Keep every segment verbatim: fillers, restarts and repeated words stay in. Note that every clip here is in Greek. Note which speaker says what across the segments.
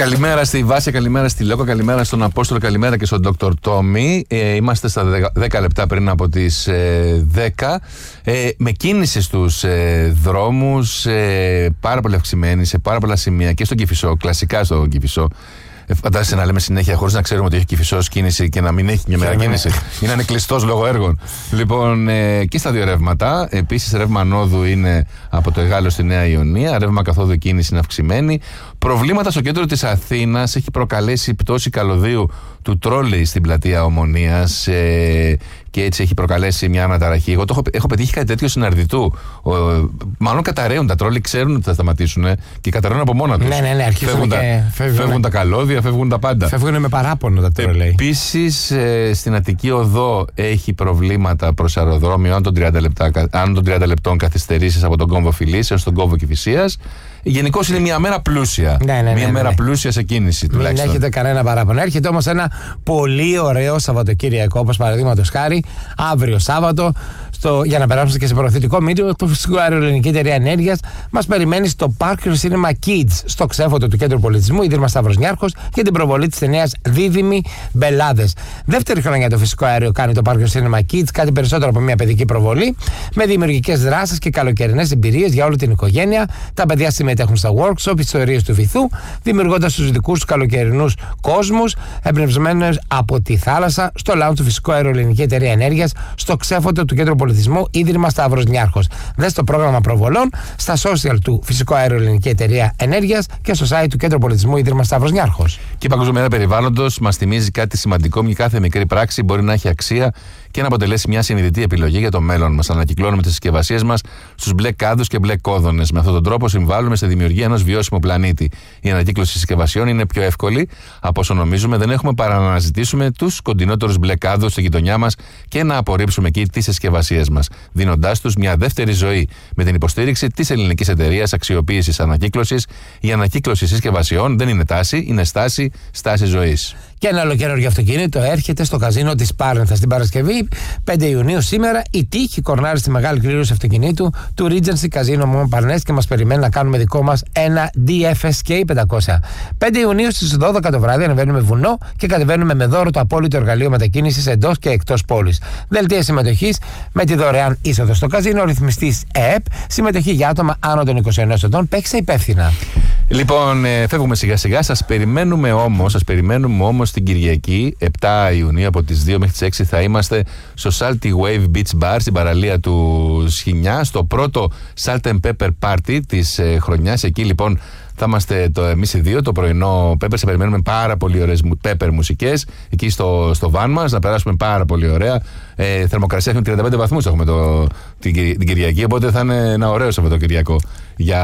Speaker 1: Καλημέρα στη Βάση, καλημέρα στη Λόγο, καλημέρα στον Απόστολο, καλημέρα και στον Δόκτωρ Τόμι. Ε, είμαστε στα δέκα λεπτά πριν από τις ε, δέκα. Ε, με κίνηση στους ε, δρόμους, ε, πάρα πολύ αυξημένη σε πάρα πολλά σημεία και στον Κηφισό, κλασικά στον Κηφισό. Φαντάζεσαι να λέμε συνέχεια χωρίς να ξέρουμε ότι έχει Κηφισός κίνηση και να μην έχει μια μέρα κίνηση. Ή να είναι κλειστός λόγω έργων. Λοιπόν, ε, και στα δύο ρεύματα. Επίσης, ρεύμα ανόδου είναι από το Εγάλεο στη Νέα Ιωνία. Ρεύμα καθόδου κίνηση είναι αυξημένη. Προβλήματα στο κέντρο της Αθήνας έχει προκαλέσει πτώση καλωδίου του τρόλεϊ στην πλατεία Ομονίας ε, και έτσι έχει προκαλέσει μια αναταραχή. Εγώ το έχω, έχω πετύχει κάτι τέτοιο συναρδιτού. Ο, μάλλον καταραίουν τα τρόλεϊ, ξέρουν ότι θα σταματήσουν ε, και καταραίουν από μόνα τους.
Speaker 2: Ναι, ναι, ναι,
Speaker 1: φεύγουν,
Speaker 2: και...
Speaker 1: τα, φεύγουν, φεύγουν τα καλώδια, φεύγουν τα πάντα.
Speaker 2: Φεύγουν με παράπονο τα τρόλεϊ.
Speaker 1: Επίσης, ε, στην Αττική Οδό έχει προβλήματα προς αεροδρόμιο αν των τριάντα, λεπτά, αν των τριάντα λεπτών καθυστερήσεις από τον κόμβο Φιλής έως τον κόμβο Κηφισίας. Γενικώς είναι μια μέρα πλούσια.
Speaker 2: Ναι, ναι, ναι,
Speaker 1: μια
Speaker 2: ναι,
Speaker 1: μέρα
Speaker 2: ναι.
Speaker 1: πλούσια σε κίνηση τουλάχιστον.
Speaker 2: Δεν έχετε κανένα παράπονο. Έρχεται όμως ένα πολύ ωραίο Σαββατοκύριακο, όπως παραδείγματος χάρη, αύριο Σάββατο, στο, για να περάσουμε και σε προωθητικό μήνυμα, το Φυσικό Αέριο Ελληνική Εταιρεία Ενέργειας μας περιμένει στο Parker Cinema Kids, στο ξέφωτο του Κέντρου Πολιτισμού, Ίδρυμα Σταύρος Νιάρχος, για την προβολή της ταινίας Δίδυμοι Μπελάδες. Δεύτερη χρονιά το Φυσικό Αέριο κάνει το Parker Cinema Kids, κάτι περισσότερο από μια παιδική προβολή, με δημιουργικές δράσεις και καλοκαιρινές εμπειρίες για όλη την οικογένεια. Τα παιδιά συμμετέχουν στα workshop, ιστορίες του βυθού, δημιουργώντας τους δικούς τους καλοκαιρινούς κόσμους, εμπνευσμένους από τη θάλασσα, στο lounge του Φυσικού Αέριο Ελληνική Εταιρεία Ενέργειας, στο ξέφωτο του Κέντρου Πολιτισμού, Ίδρυμα Σταύρος Νιάρχος. Δες το πρόγραμμα προβολών στα social του Φυσικού Αέριο Ελληνική Εταιρεία Ενέργειας και στο site του Κέντρου Πολιτισμού, Ίδρυμα Σταύρος Νιάρχος.
Speaker 1: Και η Παγκόσμια Μέρα Περιβάλλοντος μας θυμίζει κάτι σημαντικό. Μια κάθε μικρή πράξη μπορεί να έχει αξία και να αποτελέσει μια συνειδητή επιλογή για το μέλλον μας. Ανακυκλώνουμε τις συσκευασίες μας στους μπλε κάδους και μπλε κόδωνες. Με αυτόν τον τρόπο συμβάλλουμε στη δημιουργία ενός βιώσιμου πλανήτη. Η ανακύκλωση συσκευασιών είναι πιο εύκολη από όσο νομίζουμε. Δεν έχουμε παρά να αναζητήσουμε τους κοντινότερους μπλε κάδους στη γειτονιά μας και να απορρίψουμε εκεί τις συσκευασίες μας, δίνοντάς τους μια δεύτερη ζωή. Με την υποστήριξη της Ελληνικής Εταιρείας Αξιοποίησης Ανακύκλωσης, η ανακύκλωση συσκευασιών δεν είναι τάση, είναι στάση, στάση ζωής.
Speaker 2: Και ένα ολοκαίριο αυτοκίνητο έρχεται στο καζίνο της Πάρνηθας την Παρασκευή, πέντε Ιουνίου σήμερα. Η τύχη κορνάρει στη μεγάλη κλήρωση αυτοκινήτου του Regency Casino Mon Parnes και μας περιμένει να κάνουμε δικό μας ένα ντι εφ ες κέι πεντακόσια. πέντε Ιουνίου στις δώδεκα το βράδυ ανεβαίνουμε βουνό και κατεβαίνουμε με δώρο το απόλυτο εργαλείο μετακίνησης εντός και εκτός πόλης. Δελτία συμμετοχής με τη δωρεάν είσοδο στο καζίνο, ρυθμιστής ΕΕΠ, συμμετοχή για άτομα άνω των είκοσι ενός ετών. Παίξε υπεύθυνα.
Speaker 1: Λοιπόν, ε, φεύγουμε σιγά σιγά. Σας περιμένουμε όμως, σας περιμένουμε όμως την Κυριακή, επτά Ιουνίου από τις δύο μέχρι τις έξι θα είμαστε στο Salty Wave Beach Bar στην παραλία του Σχοινιά, στο πρώτο Salt and Pepper Party της ε, χρονιάς. Εκεί λοιπόν θα είμαστε το, εμείς οι δύο, το πρωινό Pepper. Σε περιμένουμε πάρα πολύ ωραίες Pepper μουσικές εκεί στο, στο van μας, να περάσουμε πάρα πολύ ωραία. Ε, θερμοκρασία έχουμε τριάντα πέντε βαθμούς έχουμε το, την, την Κυριακή, οπότε θα είναι ένα ωραίο Σαββατοκυριακό για,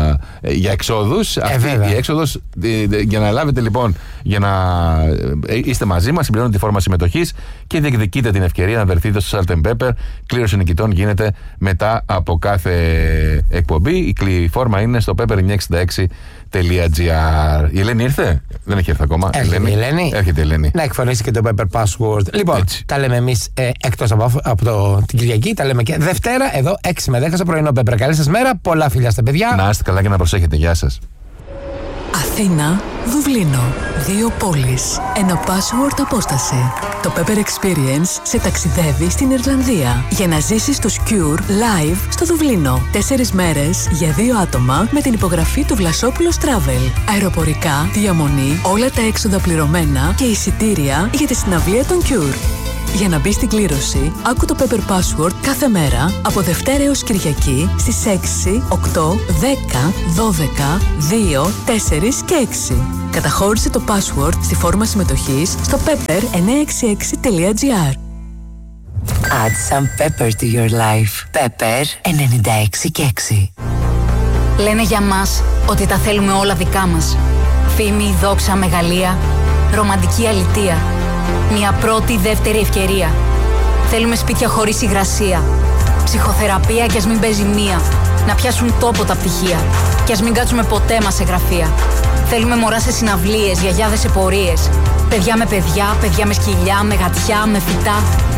Speaker 1: για εξόδους.
Speaker 2: Ε,
Speaker 1: Αυτή η έξοδος, ε, για να λάβετε λοιπόν, για να ε, είστε μαζί μας, συμπληρώνετε τη φόρμα συμμετοχής και διεκδικείτε την ευκαιρία να βρεθείτε στο Salt and Pepper. Κλήρωση νικητών γίνεται μετά από κάθε εκπομπή. Η φόρμα είναι στο pepper εννιακόσια εξήντα έξι τελεία τζι άρ. Η Ελένη ήρθε? Δεν έχει έρθει ακόμα.
Speaker 2: Έρχεται
Speaker 1: Ελένη.
Speaker 2: η Ελένη.
Speaker 1: Έρχεται η Ελένη.
Speaker 2: Να εκφωνήσει και το Pepper Password. Λοιπόν, έτσι. Τα λέμε εμείς ε, εκτός από, από το, την Κυριακή. Τα λέμε και Δευτέρα εδώ έξι με δέκα στο πρωινό Pepper. Καλή σας μέρα. Πολλά φιλιά στα παιδιά.
Speaker 1: Να είστε καλά και να προσέχετε. Γεια σας.
Speaker 3: Αθήνα, Δουβλίνο. Δύο πόλεις. Ένα password απόσταση. Το Pepper Experience σε ταξιδεύει στην Ιρλανδία για να ζήσεις το Cure live στο Δουβλίνο. Τέσσερις μέρες για δύο άτομα με την υπογραφή του Βλασόπουλος Travel. Αεροπορικά, διαμονή, όλα τα έξοδα πληρωμένα και εισιτήρια για τη συναυλία των Cure. Για να μπει στην κλήρωση, άκου το Pepper Password κάθε μέρα από Δευτέρα έως Κυριακή στις έξι, οκτώ, δέκα, δώδεκα, δύο, τέσσερα και έξι. Καταχώρησε το password στη φόρμα συμμετοχής στο pepper εννιακόσια εξήντα έξι τελεία τζι άρ.
Speaker 4: Add some pepper to your life. Pepper ενενήντα έξι και έξι.
Speaker 5: Λένε για μας ότι τα θέλουμε όλα δικά μας. Φήμη, δόξα, μεγαλεία, ρομαντική αλητεία. Μια πρώτη, δεύτερη ευκαιρία. Θέλουμε σπίτια χωρίς υγρασία. Ψυχοθεραπεία κι ας μην παίζει μία. Να πιάσουν τόπο τα πτυχία. Κι ας μην κάτσουμε ποτέ μας σε γραφεία. Θέλουμε μωρά σε συναυλίες, γιαγιάδες σε πορείες. Παιδιά με παιδιά, παιδιά με σκυλιά, με γατιά, με φυτά.